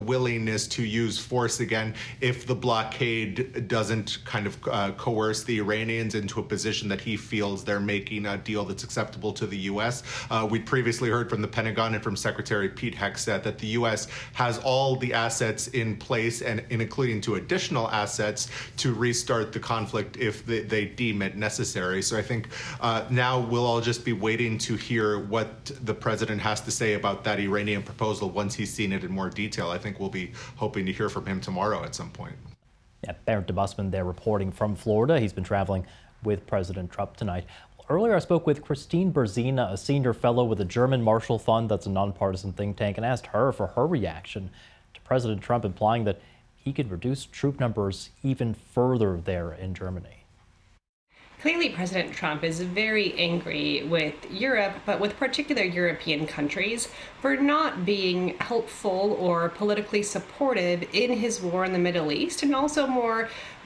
willingness to use force again if the blockade doesn't kind of coerce the Iranians into a position that he feels they're making a deal that's acceptable to the U.S. We'd previously heard from the Pentagon and from Secretary Pete Hegseth that the U.S. has all the assets in place, and including to additional assets, to restart the conflict if they deem it necessary. So I think now we'll all just be waiting to hear what the president has to say about that Iranian proposal once he's seen it in more detail. I think we'll be hoping to hear from him tomorrow at some point. Yeah, Barrett DeBusman there reporting from Florida. He's been traveling with President Trump tonight. Earlier, I spoke with Christine Berzina, a senior fellow with the German Marshall Fund, that's a nonpartisan think tank, and asked her for her reaction to President Trump implying that he could reduce troop numbers even further there in Germany. Clearly, President Trump is very angry with Europe, but with particular European countries, for not being helpful or politically supportive in his war in the Middle East, and also more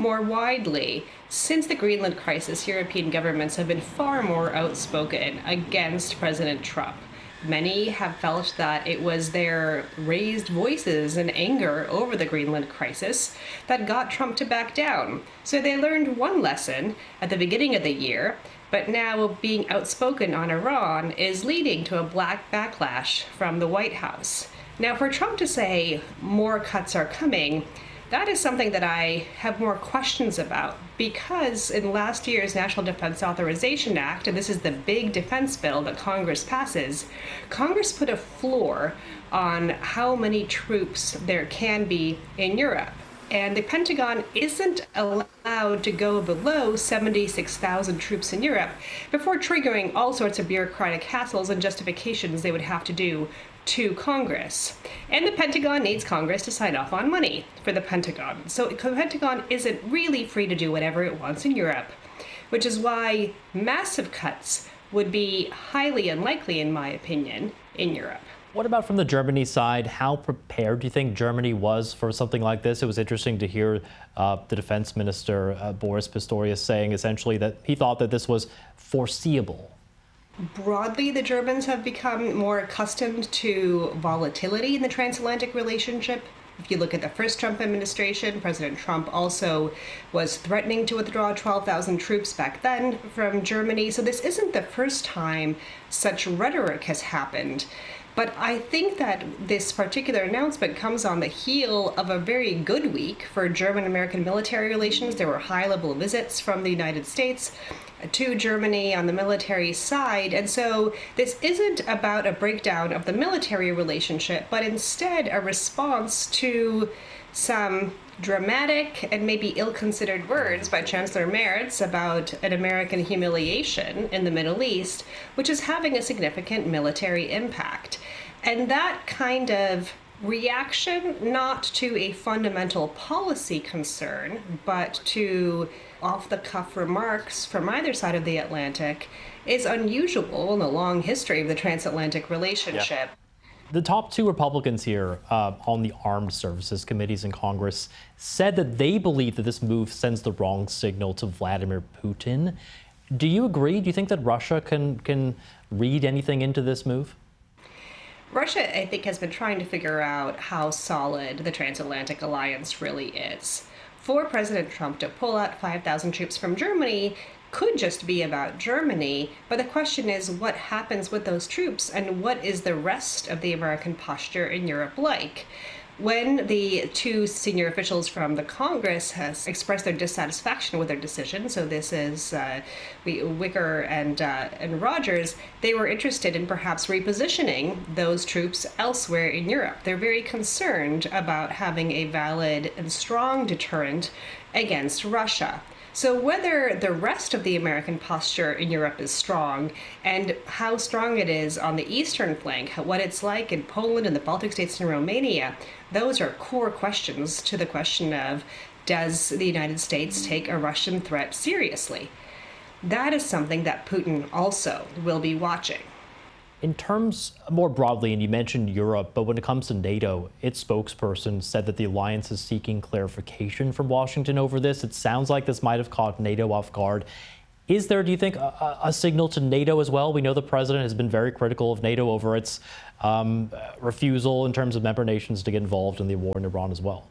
widely. Since the Greenland crisis, European governments have been far more outspoken against President Trump. Many have felt that it was their raised voices and anger over the Greenland crisis that got Trump to back down. So they learned one lesson at the beginning of the year, but now being outspoken on Iran is leading to a black backlash from the White House. Now, for Trump to say more cuts are coming, that is something that I have more questions about, because in last year's National Defense Authorization Act, and this is the big defense bill that Congress passes, Congress put a floor on how many troops there can be in Europe. And the Pentagon isn't allowed to go below 76,000 troops in Europe before triggering all sorts of bureaucratic hassles and justifications they would have to do to Congress. And the Pentagon needs Congress to sign off on money for the Pentagon. So the Pentagon isn't really free to do whatever it wants in Europe, which is why massive cuts would be highly unlikely, in my opinion, in Europe. What about from the Germany side? How prepared do you think Germany was for something like this? It was interesting to hear the defense minister, Boris Pistorius, saying essentially that he thought that this was foreseeable. Broadly, the Germans have become more accustomed to volatility in the transatlantic relationship. If you look at the first Trump administration, President Trump also was threatening to withdraw 12,000 troops back then from Germany. So this isn't the first time such rhetoric has happened. But I think that this particular announcement comes on the heel of a very good week for German-American military relations. There were high-level visits from the United States to Germany on the military side. And so this isn't about a breakdown of the military relationship, but instead a response to some dramatic and maybe ill-considered words by Chancellor Merz about an American humiliation in the Middle East, which is having a significant military impact. And that kind of reaction, not to a fundamental policy concern, but to off-the-cuff remarks from either side of the Atlantic, is unusual in the long history of the transatlantic relationship. Yeah. The top two Republicans here on the Armed Services Committees in Congress said that they believe that this move sends the wrong signal to Vladimir Putin. Do you agree? Do you think that Russia can read anything into this move? Russia, I think, has been trying to figure out how solid the transatlantic alliance really is. For President Trump to pull out 5,000 troops from Germany could just be about Germany, but the question is what happens with those troops and what is the rest of the American posture in Europe like? When the two senior officials from the Congress has expressed their dissatisfaction with their decision, so this is Wicker and Rogers, they were interested in perhaps repositioning those troops elsewhere in Europe. They're very concerned about having a valid and strong deterrent against Russia. So whether the rest of the American posture in Europe is strong and how strong it is on the eastern flank, what it's like in Poland and the Baltic states and Romania, those are core questions to the question of, does the United States take a Russian threat seriously? That is something that Putin also will be watching. In terms more broadly, and you mentioned Europe, but when it comes to NATO, its spokesperson said that the alliance is seeking clarification from Washington over this. It sounds like this might have caught NATO off guard. Is there, do you think, a signal to NATO as well? We know the president has been very critical of NATO over its refusal in terms of member nations to get involved in the war in Iran as well.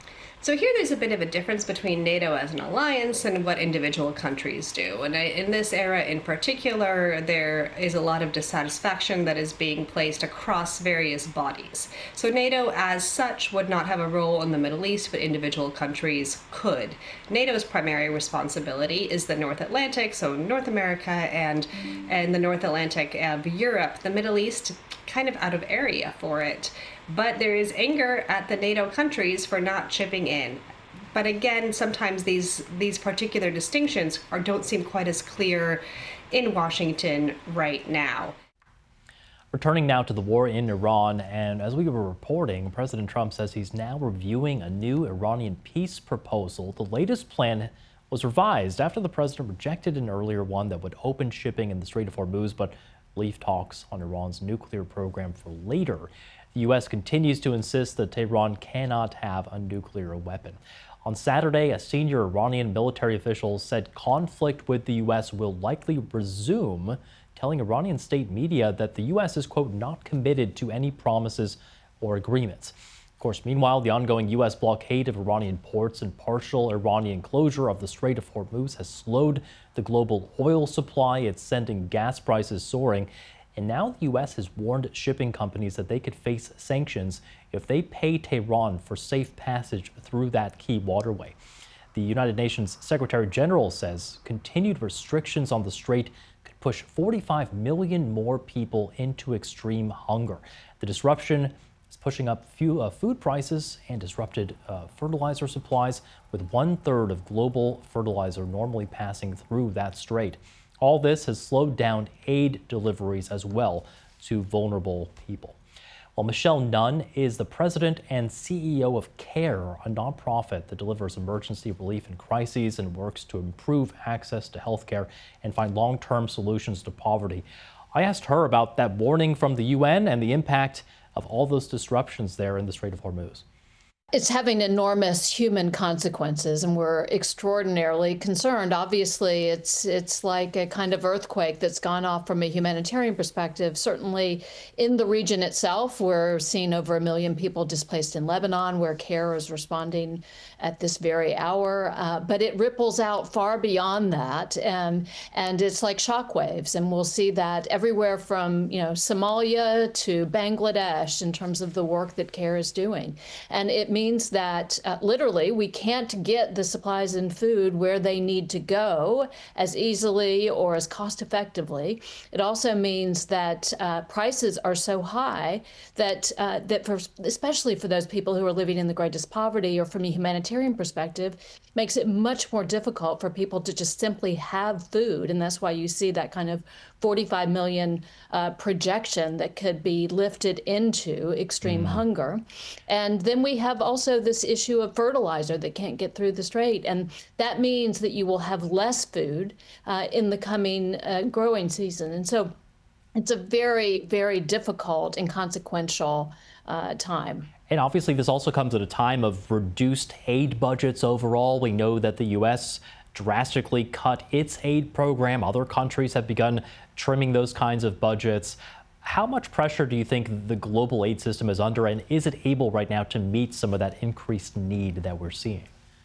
So here there's a bit of a difference between NATO as an alliance and what individual countries do. And in this era in particular, there is a lot of dissatisfaction that is being placed across various bodies. So NATO as such would not have a role in the Middle East, but individual countries could. NATO's primary responsibility is the North Atlantic, so North America and the North Atlantic of Europe. The Middle East kind of out of area for it. But there is anger at the NATO countries for not chipping in. But again, sometimes these particular distinctions don't seem quite as clear in Washington right now. Returning now to the war in Iran, and as we were reporting, President Trump says he's now reviewing a new Iranian peace proposal. The latest plan was revised after the president rejected an earlier one that would open shipping in the Strait of Hormuz, but leave talks on Iran's nuclear program for later. The U.S. continues to insist that Tehran cannot have a nuclear weapon. On Saturday, a senior Iranian military official said conflict with the U.S. will likely resume, telling Iranian state media that the U.S. is, quote, not committed to any promises or agreements. Of course, meanwhile, the ongoing U.S. blockade of Iranian ports and partial Iranian closure of the Strait of Hormuz has slowed the global oil supply. It's sending gas prices soaring. And now the U.S. has warned shipping companies that they could face sanctions if they pay Tehran for safe passage through that key waterway. The United Nations Secretary General says continued restrictions on the strait could push 45 million more people into extreme hunger. The disruption is pushing up food prices and disrupted fertilizer supplies, with 1/3 of global fertilizer normally passing through that strait. All this has slowed down aid deliveries as well to vulnerable people. Well, Michelle Nunn is the president and CEO of CARE, a nonprofit that delivers emergency relief in crises and works to improve access to health care and find long-term solutions to poverty. I asked her about that warning from the UN and the impact of all those disruptions there in the Strait of Hormuz. It's having enormous human consequences, and we're extraordinarily concerned. Obviously, it's like a kind of earthquake that's gone off from a humanitarian perspective. Certainly in the region itself, we're seeing over 1 million people displaced in Lebanon, where CARE is responding at this very hour. But it ripples out far beyond that, and it's like shockwaves. And we'll see that everywhere from Somalia to Bangladesh in terms of the work that CARE is doing. And it means that literally we can't get the supplies and food where they need to go as easily or as cost effectively. It also means that prices are so high that especially for those people who are living in the greatest poverty, or from a humanitarian perspective, makes it much more difficult for people to just simply have food. And that's why you see that kind of 45 million projection that could be lifted into extreme hunger. And then we have also this issue of fertilizer that can't get through the strait. And that means that you will have less food in the coming growing season. And so it's a very, very difficult and consequential time. And obviously, this also comes at a time of reduced aid budgets overall. We know that the U.S. drastically cut its aid program. Other countries have begun trimming those kinds of budgets. How much pressure do you think the global aid system is under, and is it able right now to meet some of that increased need that we're seeing?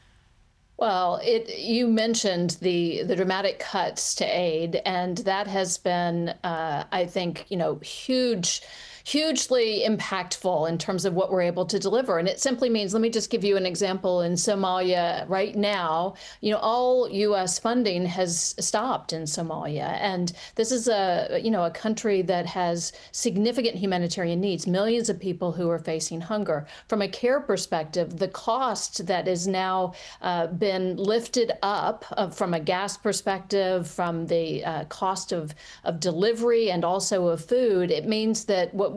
Well, you mentioned the dramatic cuts to aid, and that has been, I think, hugely impactful in terms of what we're able to deliver. And it simply means, let me just give you an example. In Somalia right now, all U.S. funding has stopped in Somalia. And this is a country that has significant humanitarian needs, millions of people who are facing hunger. From a CARE perspective, the cost that is now been lifted up from a gas perspective, from the cost of delivery and also of food, it means that what what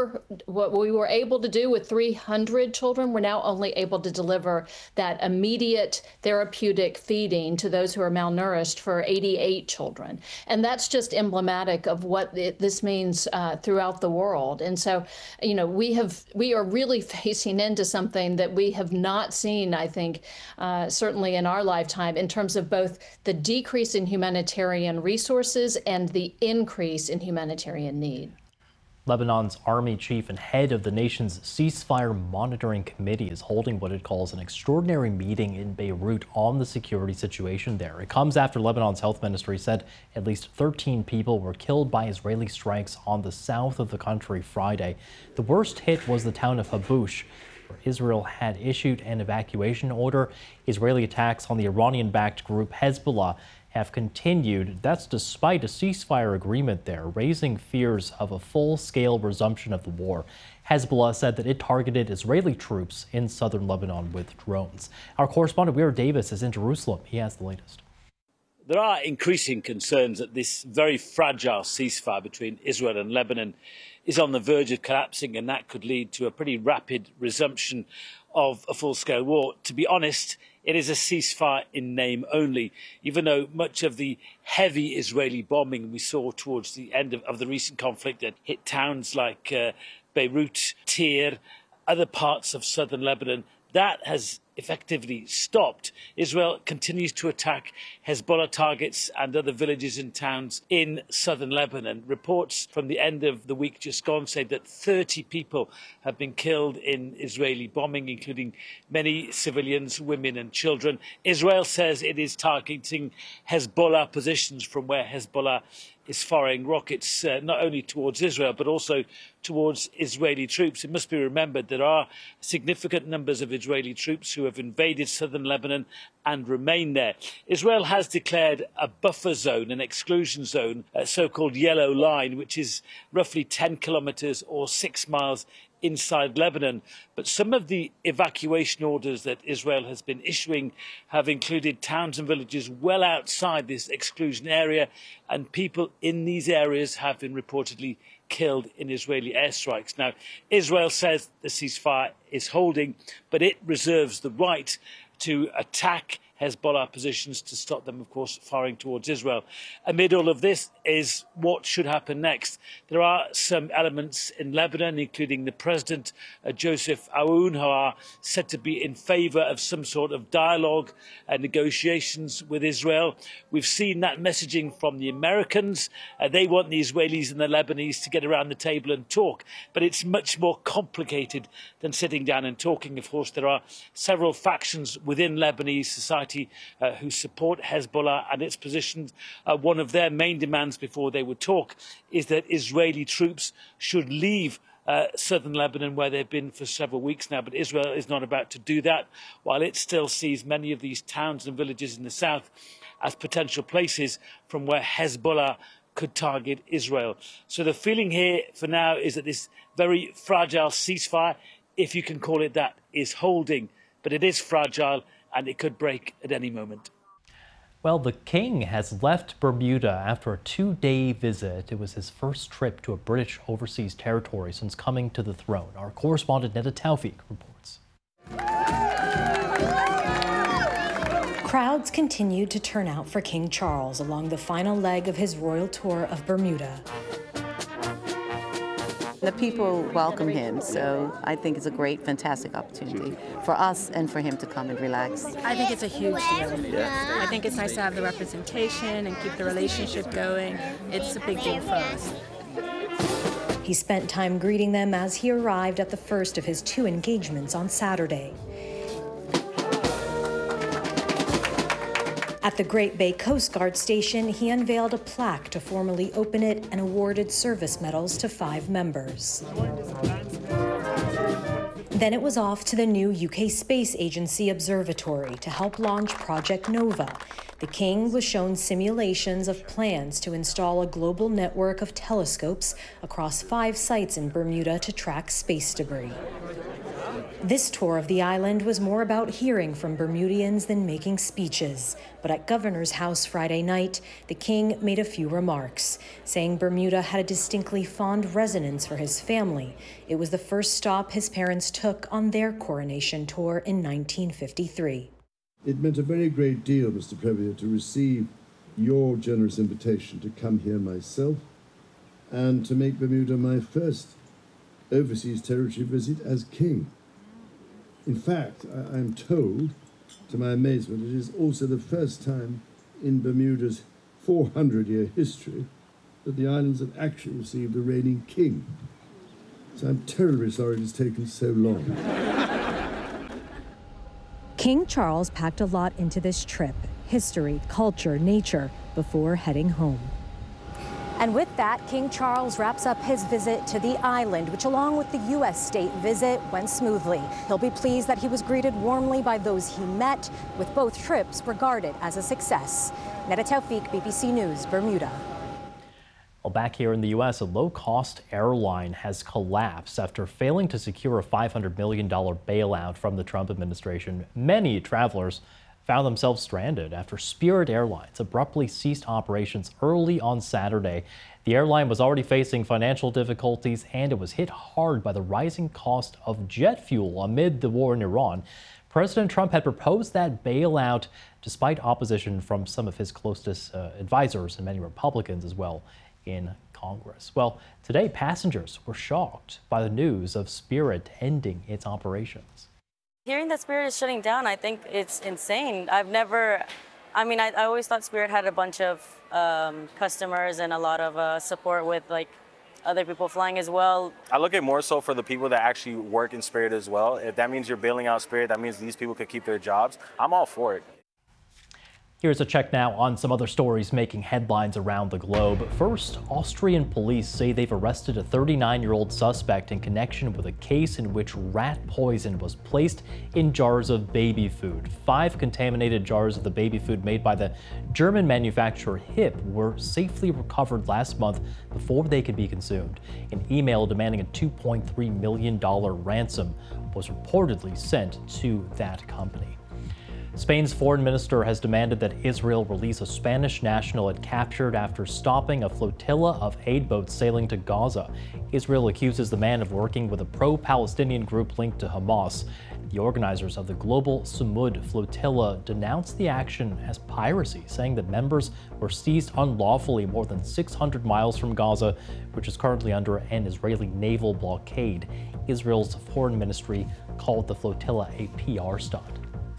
we were able to do with 300 children, we're now only able to deliver that immediate therapeutic feeding to those who are malnourished for 88 children. And that's just emblematic of what this means throughout the world. And so, you know, we are really facing into something that we have not seen, I think, certainly in our lifetime, in terms of both the decrease in humanitarian resources and the increase in humanitarian need. Lebanon's army chief and head of the nation's ceasefire monitoring committee is holding what it calls an extraordinary meeting in Beirut on the security situation there. It comes after Lebanon's health ministry said at least 13 people were killed by Israeli strikes on the south of the country Friday. The worst hit was the town of Haboush, where Israel had issued an evacuation order. Israeli attacks on the Iranian-backed group Hezbollah have continued. That's despite a ceasefire agreement there, raising fears of a full-scale resumption of the war. Hezbollah said that it targeted Israeli troops in southern Lebanon with drones. Our correspondent Weir Davis is in Jerusalem. He has the latest. There are increasing concerns that this very fragile ceasefire between Israel and Lebanon is on the verge of collapsing, and that could lead to a pretty rapid resumption of a full-scale war. To be honest, it is a ceasefire in name only, even though much of the heavy Israeli bombing we saw towards the end of the recent conflict that hit towns like Beirut, Tyre, other parts of southern Lebanon, that has effectively stopped. Israel continues to attack Hezbollah targets and other villages and towns in southern Lebanon. Reports from the end of the week just gone say that 30 people have been killed in Israeli bombing, including many civilians, women and children. Israel says it is targeting Hezbollah positions from where Hezbollah is firing rockets not only towards Israel but also towards Israeli troops. It must be remembered there are significant numbers of Israeli troops who have invaded southern Lebanon and remain there. Israel has declared a buffer zone, an exclusion zone, a so-called yellow line, which is roughly 10 kilometers or 6 miles inside Lebanon. But some of the evacuation orders that Israel has been issuing have included towns and villages well outside this exclusion area, and people in these areas have been reportedly killed in Israeli airstrikes. Now, Israel says the ceasefire is holding, but it reserves the right to attack Hezbollah positions to stop them, of course, firing towards Israel. Amid all of this is what should happen next. There are some elements in Lebanon, including the president, Joseph Aoun, who are said to be in favor of some sort of dialogue and negotiations with Israel. We've seen that messaging from the Americans. They want the Israelis and the Lebanese to get around the table and talk. But it's much more complicated than sitting down and talking. Of course, there are several factions within Lebanese society who support Hezbollah and its positions. One of their main demands before they would talk is that Israeli troops should leave southern Lebanon, where they've been for several weeks now. But Israel is not about to do that, while it still sees many of these towns and villages in the south as potential places from where Hezbollah could target Israel. So the feeling here for now is that this very fragile ceasefire, if you can call it that, is holding. But it is fragile, and it could break at any moment. Well, the king has left Bermuda after a 2-day visit. It was his first trip to a British overseas territory since coming to the throne. Our correspondent Neda Taufik reports. Crowds continued to turn out for King Charles along the final leg of his royal tour of Bermuda. The people welcome him, so I think it's a great, fantastic opportunity for us and for him to come and relax. I think it's a huge deal. Yeah. I think it's nice to have the representation and keep the relationship going. It's a big deal for us. He spent time greeting them as he arrived at the first of his 2 engagements on Saturday. At the Great Bay Coast Guard Station, he unveiled a plaque to formally open it and awarded service medals to 5 members. Then it was off to the new UK Space Agency Observatory to help launch Project Nova. The king was shown simulations of plans to install a global network of telescopes across 5 sites in Bermuda to track space debris. This tour of the island was more about hearing from Bermudians than making speeches. But at Governor's House Friday night, the king made a few remarks, saying Bermuda had a distinctly fond resonance for his family. It was the first stop his parents took on their coronation tour in 1953. It meant a very great deal, Mr. Premier, to receive your generous invitation to come here myself and to make Bermuda my first overseas territory visit as king. In fact, I'm told, to my amazement, it is also the first time in Bermuda's 400-year history that the islands have actually received a reigning king. So I'm terribly sorry it has taken so long. King Charles packed a lot into this trip: history, culture, nature, before heading home. And with that, King Charles wraps up his visit to the island, which, along with the U.S. state visit, went smoothly. He'll be pleased that he was greeted warmly by those he met, with both trips regarded as a success. Neda Tawfiq, BBC News, Bermuda. Well, back here in the U.S., a low-cost airline has collapsed after failing to secure a $500 million bailout from the Trump administration. Many travelers found themselves stranded after Spirit Airlines abruptly ceased operations early on Saturday. The airline was already facing financial difficulties, and it was hit hard by the rising cost of jet fuel amid the war in Iran. President Trump had proposed that bailout despite opposition from some of his closest advisors and many Republicans as well in Congress. Well, today passengers were shocked by the news of Spirit ending its operations. Hearing that Spirit is shutting down, I think it's insane. I always thought Spirit had a bunch of customers and a lot of support with like other people flying as well. I look at more so for the people that actually work in Spirit as well. If that means you're bailing out Spirit, that means these people could keep their jobs. I'm all for it. Here's a check now on some other stories making headlines around the globe. First, Austrian police say they've arrested a 39-year-old suspect in connection with a case in which rat poison was placed in jars of baby food. 5 contaminated jars of the baby food made by the German manufacturer HIP were safely recovered last month before they could be consumed. An email demanding a $2.3 million ransom was reportedly sent to that company. Spain's foreign minister has demanded that Israel release a Spanish national it captured after stopping a flotilla of aid boats sailing to Gaza. Israel accuses the man of working with a pro-Palestinian group linked to Hamas. The organizers of the Global Sumud flotilla denounced the action as piracy, saying that members were seized unlawfully more than 600 miles from Gaza, which is currently under an Israeli naval blockade. Israel's foreign ministry called the flotilla a PR stunt.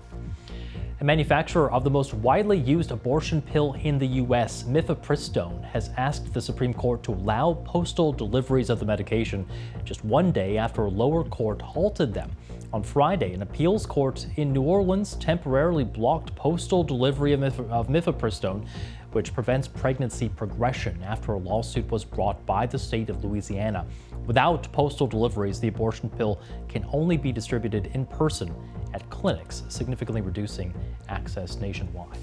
A manufacturer of the most widely used abortion pill in the U.S., mifepristone, has asked the Supreme Court to allow postal deliveries of the medication just one day after a lower court halted them. On Friday, an appeals court in New Orleans temporarily blocked postal delivery of mifepristone, which prevents pregnancy progression after a lawsuit was brought by the state of Louisiana. Without postal deliveries, the abortion pill can only be distributed in person at clinics, significantly reducing access nationwide.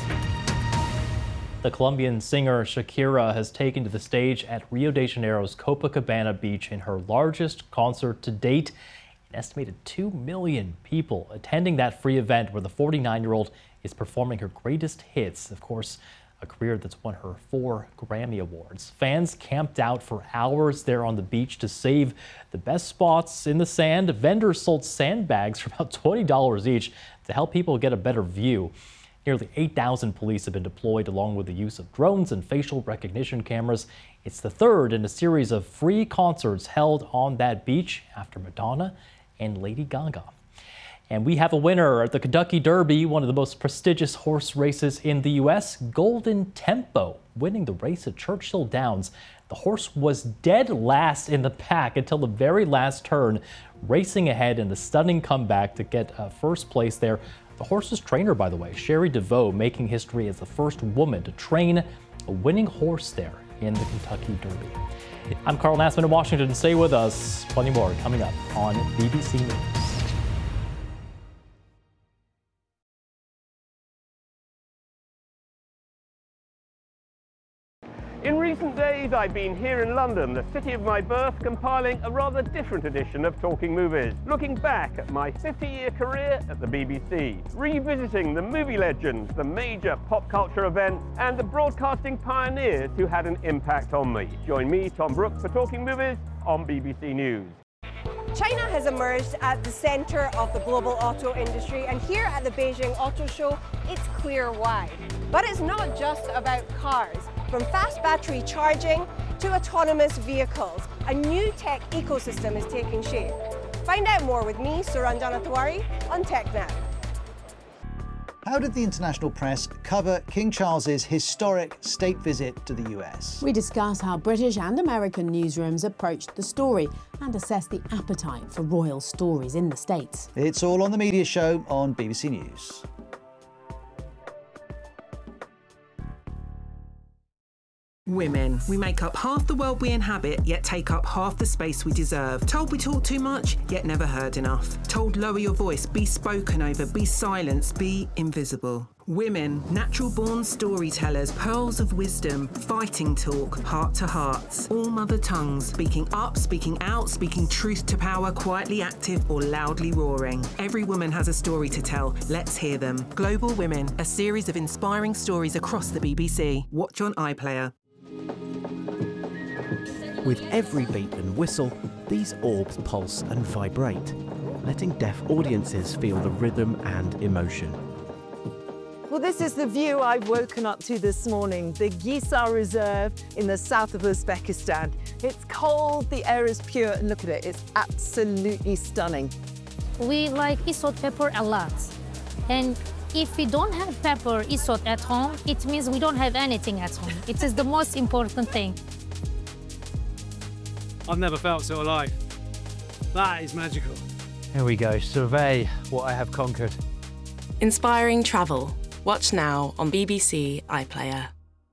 The Colombian singer Shakira has taken to the stage at Rio de Janeiro's Copacabana Beach in her largest concert to date. An estimated 2 million people attending that free event where the 49-year-old is performing her greatest hits. Of course, a career that's won her 4 Grammy Awards. Fans camped out for hours there on the beach to save the best spots in the sand. Vendors sold sandbags for about $20 each to help people get a better view. Nearly 8,000 police have been deployed along with the use of drones and facial recognition cameras. It's the third in a series of free concerts held on that beach after Madonna and Lady Gaga. And we have a winner at the Kentucky Derby, one of the most prestigious horse races in the U.S., Golden Tempo, winning the race at Churchill Downs. The horse was dead last in the pack until the very last turn, racing ahead in the stunning comeback to get first place there. The horse's trainer, by the way, Sherry DeVoe, making history as the first woman to train a winning horse there in the Kentucky Derby. I'm Carl Nassman in Washington. Stay with us. Plenty more coming up on BBC News. In recent days, I've been here in London, the city of my birth, compiling a rather different edition of Talking Movies, looking back at my 50-year career at the BBC, revisiting the movie legends, the major pop culture events, and the broadcasting pioneers who had an impact on me. Join me, Tom Brooks, for Talking Movies on BBC News. China has emerged at the centre of the global auto industry, and here at the Beijing Auto Show, it's clear why. But it's not just about cars. From fast battery charging to autonomous vehicles, a new tech ecosystem is taking shape. Find out more with me, Suranjana Tiwari, on TechNow. How did the international press cover King Charles's historic state visit to the US? We discuss how British and American newsrooms approached the story and assess the appetite for royal stories in the States. It's all on The Media Show on BBC News. Women. We make up half the world we inhabit, yet take up half the space we deserve. Told we talk too much, yet never heard enough. Told lower your voice, be spoken over, be silenced, be invisible. Women, natural-born storytellers, pearls of wisdom, fighting talk, heart to hearts. All mother tongues, speaking up, speaking out, speaking truth to power, quietly active or loudly roaring. Every woman has a story to tell. Let's hear them. Global Women, a series of inspiring stories across the BBC. Watch on iPlayer. With every beat and whistle, these orbs pulse and vibrate, letting deaf audiences feel the rhythm and emotion. Well, this is the view I've woken up to this morning, the Gisar Reserve in the south of Uzbekistan. It's cold, the air is pure, and look at it, it's absolutely stunning. We like isot pepper a lot, and if we don't have pepper isot at home, it means we don't have anything at home. It is the most important thing. I've never felt so alive. That is magical. Here we go, survey what I have conquered. Inspiring travel. Watch now on BBC iPlayer.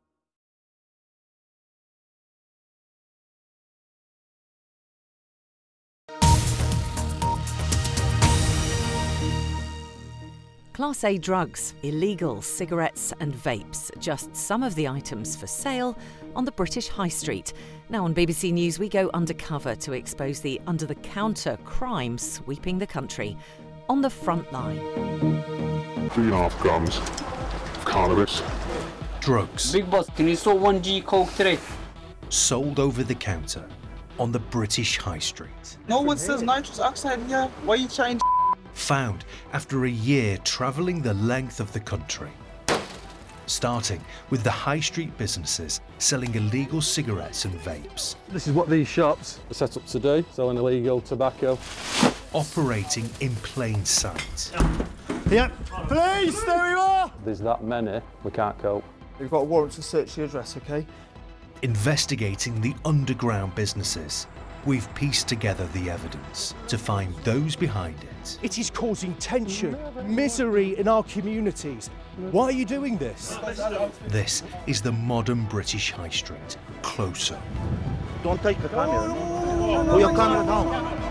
Class A drugs, illegal cigarettes and vapes, just some of the items for sale on the British High Street. Now on BBC News, we go undercover to expose the under-the-counter crime sweeping the country. On the front line. 3.5 grams of cannabis. Drugs. Big boss, can you sell 1G coke today? Sold over the counter on the British High Street. No one says nitrous oxide here. Why are you trying to... Found after a year travelling the length of the country. Starting with the high street businesses selling illegal cigarettes and vapes. This is what these shops are set up to do, selling illegal tobacco. Operating in plain sight. Yeah, police, there we are! There's that many, we can't cope. We've got a warrant to search the address, OK? Investigating the underground businesses. We've pieced together the evidence to find those behind it. It is causing tension, misery in our communities. Why are you doing this? This is the modern British High Street. Closer. Don't take the camera. Put your camera down.